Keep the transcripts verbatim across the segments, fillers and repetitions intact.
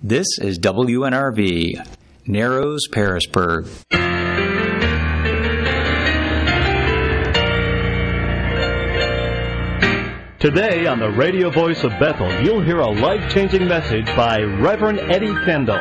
This is W N R V, Narrows, Parisburg. Today on the radio voice of Bethel, you'll hear a life-changing message by Reverend Eddie Kendall.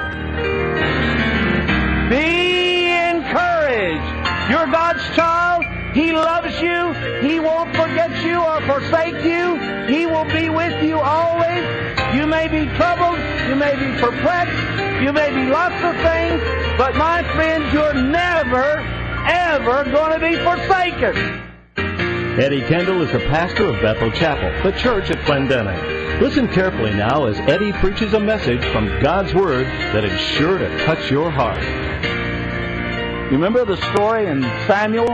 Be encouraged. You're God's child. He loves you. He won't forget you or forsake you. He will be with you always. You may be troubled. You may be perplexed. You may be lots of things. But my friends, you're never, ever going to be forsaken. Eddie Kendall is the pastor of Bethel Chapel, the church at Clendening. Listen carefully now as Eddie preaches a message from God's Word that is sure to touch your heart. You remember the story in Samuel?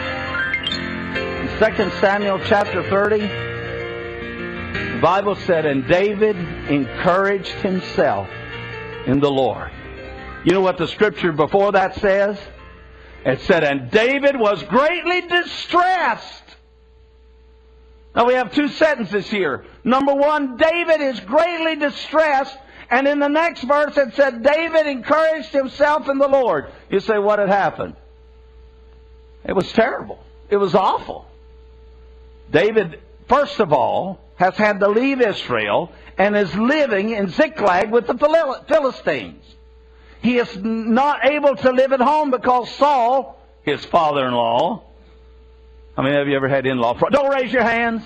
Second Samuel chapter thirty. The Bible said, and David encouraged himself in the Lord. You know what the scripture before that says? It said, and David was greatly distressed. Now we have two sentences here. Number one, David is greatly distressed. And in the next verse it said, David encouraged himself in the Lord. You say, what had happened? It was terrible. It was awful. David, first of all, has had to leave Israel and is living in Ziklag with the Philistines. He is not able to live at home because Saul, his father-in-law, how many of you ever had in-law problems? Don't raise your hands.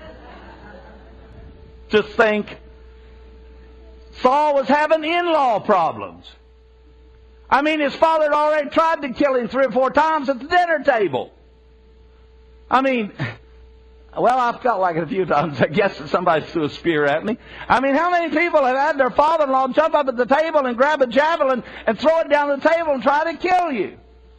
Just think. Saul was having in-law problems. I mean, his father had already tried to kill him three or four times at the dinner table. I mean, well, I've felt like it a few times. I guess that somebody threw a spear at me. I mean, how many people have had their father-in-law jump up at the table and grab a javelin and throw it down the table and try to kill you?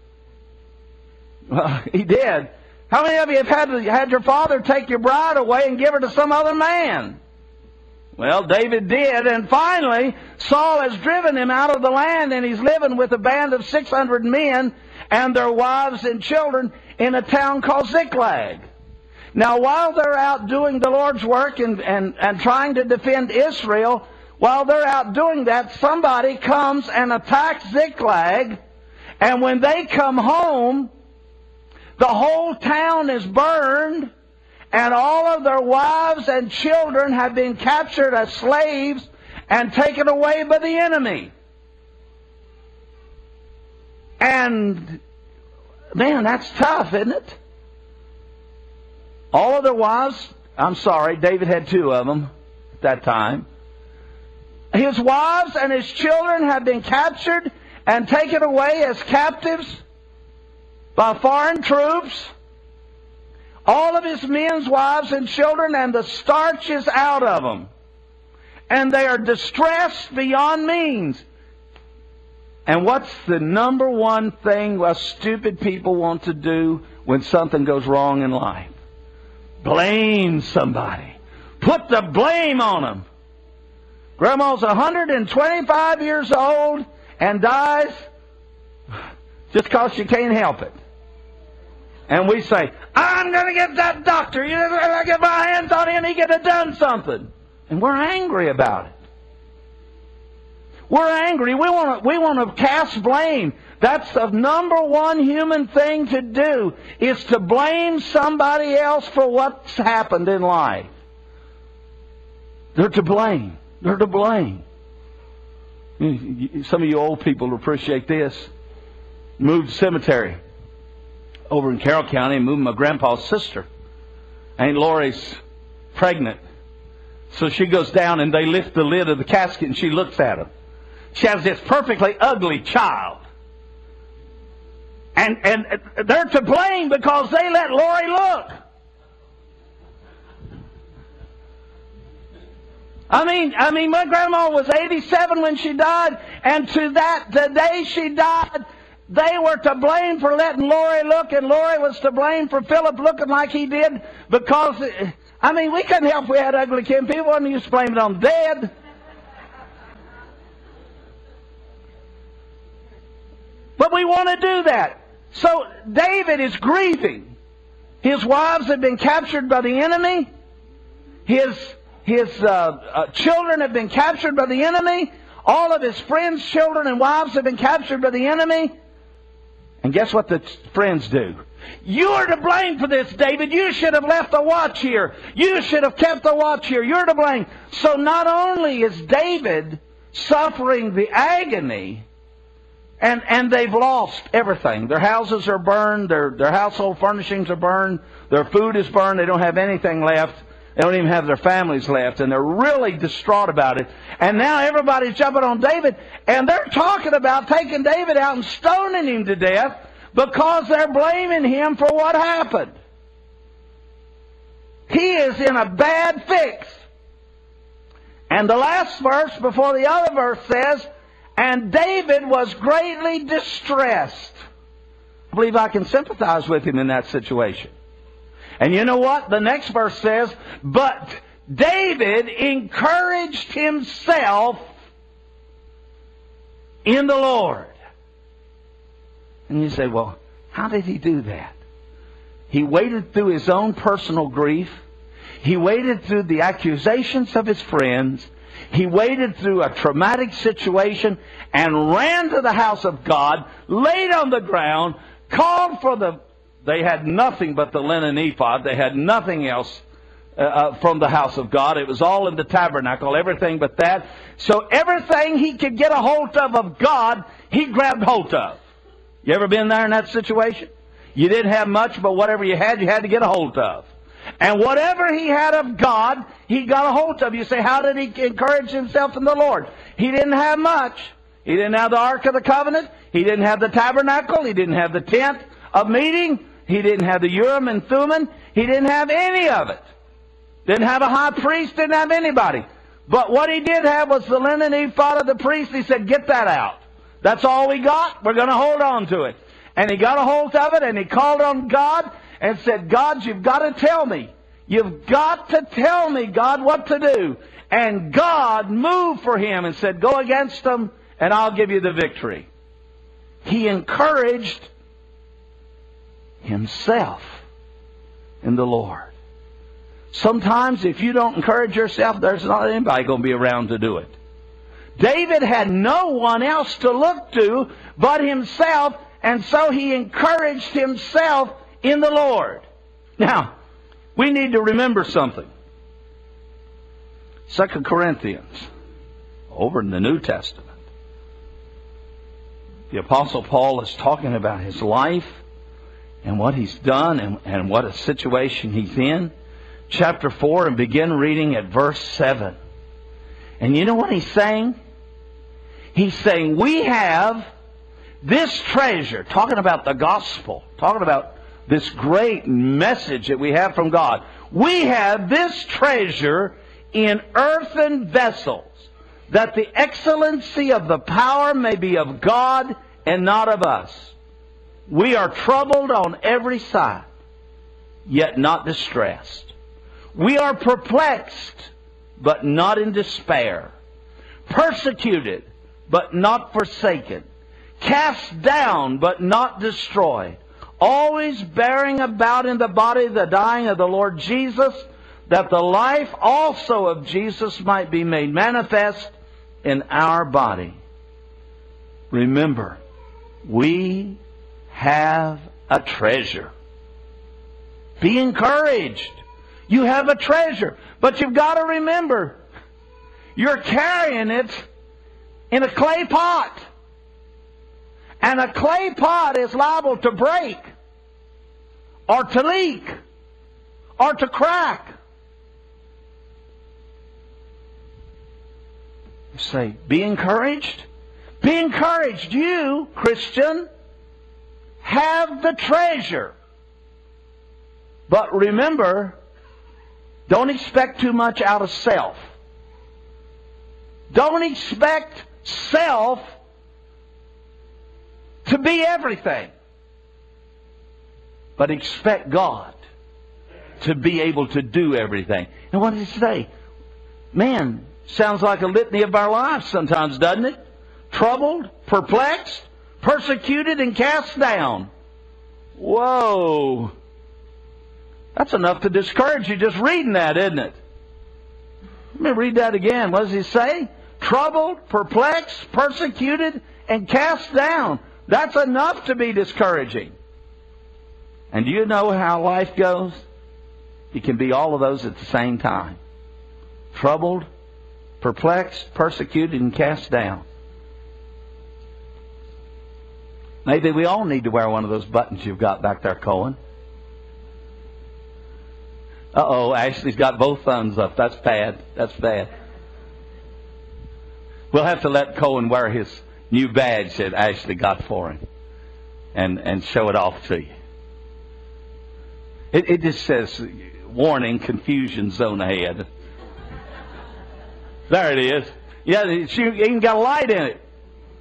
Well, he did. How many of you have had, had your father take your bride away and give her to some other man? Well, David did, and finally, Saul has driven him out of the land, and he's living with a band of six hundred men and their wives and children in a town called Ziklag. Now, while they're out doing the Lord's work and, and, and trying to defend Israel, while they're out doing that, somebody comes and attacks Ziklag, and when they come home, the whole town is burned, and all of their wives and children have been captured as slaves and taken away by the enemy. And, man, that's tough, isn't it? All of their wives, I'm sorry, David had two of them at that time. His wives and his children have been captured and taken away as captives by foreign troops. All of his men's wives and children, and the starch is out of them. And they are distressed beyond means. And what's the number one thing us stupid people want to do when something goes wrong in life? Blame somebody. Put the blame on them. Grandma's one hundred twenty-five years old and dies just because she can't help it. And we say, I'm going to get that doctor. You're going to get my hands on him. He could have done something. And we're angry about it. We're angry. We want to, we want to cast blame. That's the number one human thing to do, is to blame somebody else for what's happened in life. They're to blame. They're to blame. Some of you old people appreciate this. Moved to cemetery over in Carroll County, and moved my grandpa's sister. Aunt Lori's pregnant. So she goes down and they lift the lid of the casket and she looks at him. She has this perfectly ugly child. And, and they're to blame because they let Lori look. I mean, I mean, my grandma was eighty-seven when she died, and to that, the day she died, they were to blame for letting Lori look, and Lori was to blame for Philip looking like he did because, I mean, we couldn't help if we had ugly kin people, and used to blame it on the dead. But we want to do that. So David is grieving. His wives have been captured by the enemy. His, his uh, uh, children have been captured by the enemy. All of his friends, children, and wives have been captured by the enemy. And guess what the friends do? You are to blame for this, David. You should have left the watch here. You should have kept the watch here. You're to blame. So not only is David suffering the agony, and, and they've lost everything. Their houses are burned. Their, their household furnishings are burned. Their food is burned. They don't have anything left. They don't even have their families left. And they're really distraught about it. And now everybody's jumping on David. And they're talking about taking David out and stoning him to death because they're blaming him for what happened. He is in a bad fix. And the last verse before the other verse says, and David was greatly distressed. I believe I can sympathize with him in that situation. And you know what? The next verse says, but David encouraged himself in the Lord. And you say, well, how did he do that? He waded through his own personal grief. He waded through the accusations of his friends. He waded through a traumatic situation and ran to the house of God, laid on the ground, called for the... They had nothing but the linen ephod. They had nothing else uh, from the house of God. It was all in the tabernacle, everything but that. So everything he could get a hold of of God, he grabbed hold of. You ever been there in that situation? You didn't have much, but whatever you had, you had to get a hold of. And whatever he had of God, he got a hold of. You say, how did he encourage himself in the Lord? He didn't have much. He didn't have the Ark of the Covenant. He didn't have the tabernacle. He didn't have the tent of meeting. He didn't have the Urim and Thummim. He didn't have any of it. Didn't have a high priest. Didn't have anybody. But what he did have was the linen ephod of the priest. He said, get that out. That's all we got. We're going to hold on to it. And he got a hold of it and he called on God and said, God, you've got to tell me. You've got to tell me, God, what to do. And God moved for him and said, go against them and I'll give you the victory. He encouraged himself in the Lord. Sometimes if you don't encourage yourself, there's not anybody going to be around to do it. David had no one else to look to but himself, and so he encouraged himself in the Lord. Now, we need to remember something. Second Corinthians, over in the New Testament, the Apostle Paul is talking about his life and what he's done and, and what a situation he's in. Chapter four, and begin reading at verse seven. And you know what he's saying? He's saying, we have this treasure, talking about the gospel, talking about this great message that we have from God. We have this treasure in earthen vessels, that the excellency of the power may be of God and not of us. We are troubled on every side, yet not distressed. We are perplexed, but not in despair. Persecuted, but not forsaken. Cast down, but not destroyed. Always bearing about in the body the dying of the Lord Jesus, that the life also of Jesus might be made manifest in our body. Remember, we have a treasure. Be encouraged. You have a treasure. But you've got to remember, you're carrying it in a clay pot. And a clay pot is liable to break, or to leak, or to crack. You say, be encouraged. Be encouraged. You, Christian, have the treasure. But remember, don't expect too much out of self. Don't expect self to be everything. But expect God to be able to do everything. And what does it say? Man, sounds like a litany of our lives sometimes, doesn't it? Troubled, perplexed, persecuted, and cast down. Whoa. That's enough to discourage you just reading that, isn't it? Let me read that again. What does he say? troubled, perplexed, persecuted, and cast down. That's enough to be discouraging. And do you know how life goes? It can be all of those at the same time. Troubled, perplexed, persecuted, and cast down. Maybe we all need to wear one of those buttons you've got back there, Cohen. Uh-oh, Ashley's got both thumbs up. That's bad. That's bad. We'll have to let Cohen wear his new badge that Ashley got for him and, and show it off to you. It, it just says, warning, confusion zone ahead. There it is. Yeah, she even got a light in it.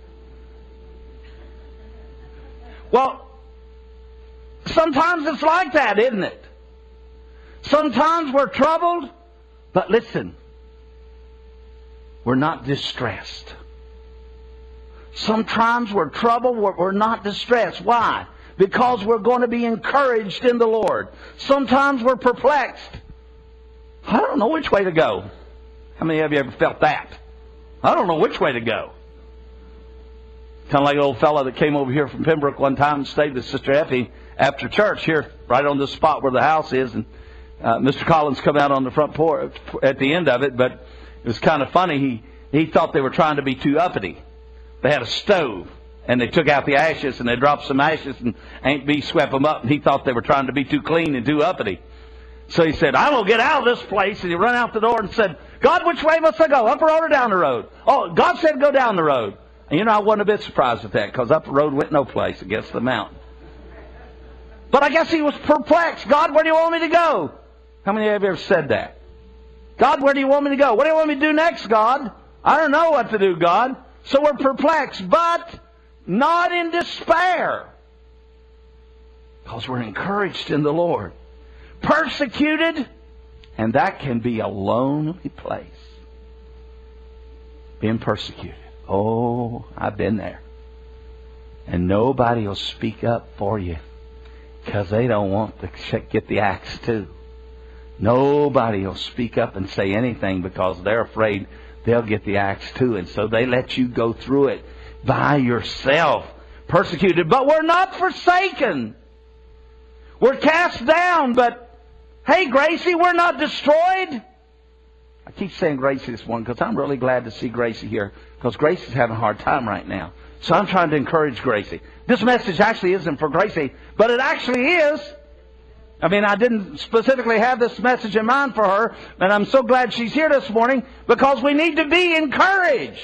Well, sometimes it's like that, isn't it? Sometimes we're troubled, but listen, we're not distressed. Sometimes we're troubled, we're not distressed. Why? Because we're going to be encouraged in the Lord. Sometimes we're perplexed. I don't know which way to go. How many of you ever felt that? I don't know which way to go. Kind of like an old fellow that came over here from Pembroke one time and stayed with Sister Effie after church here, right on the spot where the house is. And uh, Mister Collins come out on the front porch at the end of it, but it was kind of funny. He he thought they were trying to be too uppity. They had a stove, and they took out the ashes, and they dropped some ashes, and Aunt B swept them up, and he thought they were trying to be too clean and too uppity. So he said, "I will get out of this place," and he ran out the door and said, "God, which way must I go, up the road or down the road?" Oh, God said go down the road. And you know, I wasn't a bit surprised at that, because up the road went no place against the mountain. But I guess he was perplexed. God, where do you want me to go? How many of you ever said that? God, where do you want me to go? What do you want me to do next, God? I don't know what to do, God. So we're perplexed, but not in despair, because we're encouraged in the Lord. Persecuted, and that can be a lonely place. Being persecuted. Oh, I've been there. And nobody will speak up for you because they don't want to get the axe too. Nobody will speak up and say anything because they're afraid they'll get the axe too. And so they let you go through it by yourself. Persecuted. But we're not forsaken. We're cast down, but hey, Gracie, we're not destroyed. I keep saying Gracie this morning because I'm really glad to see Gracie here, because Gracie's having a hard time right now. So I'm trying to encourage Gracie. This message actually isn't for Gracie, but it actually is. I mean, I didn't specifically have this message in mind for her, and I'm so glad she's here this morning, because we need to be encouraged.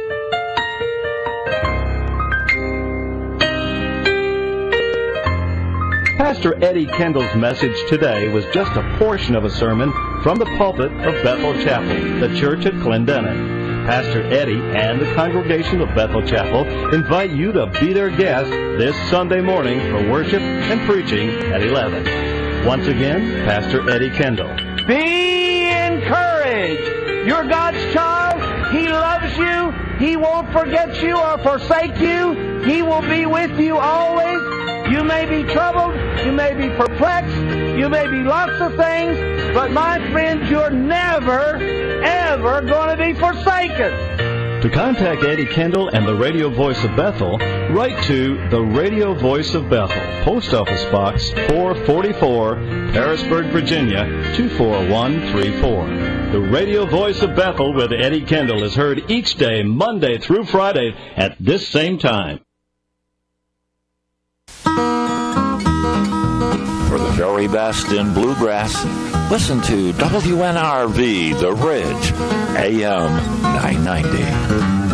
Pastor Eddie Kendall's message today was just a portion of a sermon from the pulpit of Bethel Chapel, the church at Clendenin. Pastor Eddie and the congregation of Bethel Chapel invite you to be their guest this Sunday morning for worship and preaching at eleven. Once again, Pastor Eddie Kendall. Be encouraged. You're God's child. He loves you. He won't forget you or forsake you. He will be with you always. You may be troubled, you may be perplexed, you may be lots of things, but my friends, you're never, ever going to be forsaken. To contact Eddie Kendall and the Radio Voice of Bethel, write to the Radio Voice of Bethel, Post Office Box four forty-four, Harrisburg, Virginia, two four one three four. The Radio Voice of Bethel with Eddie Kendall is heard each day, Monday through Friday, at this same time. For the very best in bluegrass, listen to W N R V, The Ridge, A M nine ninety.